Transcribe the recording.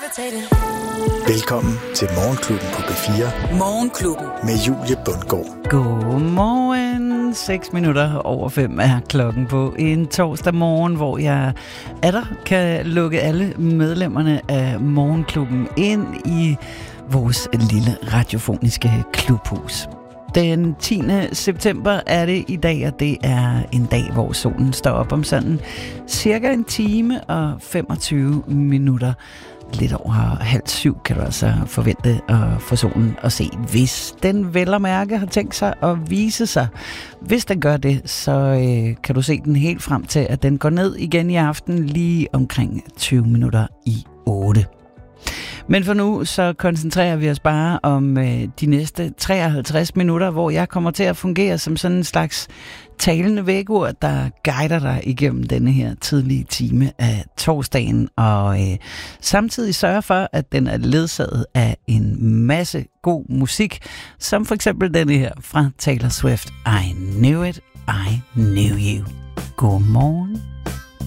Velkommen til Morgenklubben på B4. Morgenklubben. Med Julie Bundgaard. Godmorgen. 6 minutter over 5 er klokken på en torsdag morgen, hvor jeg kan lukke alle medlemmerne af Morgenklubben ind i vores lille radiofoniske klubhus. Den 10. september er det i dag, og det er en dag, hvor solen står op om sådan cirka en time og 25 minutter. Lidt over 6:30 kan du altså forvente at få solen at se, hvis den vel og mærke har tænkt sig at vise sig. Hvis den gør det, så kan du se den helt frem til, at den går ned igen i aften lige omkring 20 minutter i 8. Men for nu, så koncentrerer vi os bare om de næste 53 minutter, hvor jeg kommer til at fungere som sådan en slags talende vækkeur, der guider dig igennem denne her tidlige time af torsdagen, og samtidig sørger for, at den er ledsaget af en masse god musik, som for eksempel denne her fra Taylor Swift, I Knew It, I Knew You. Godmorgen.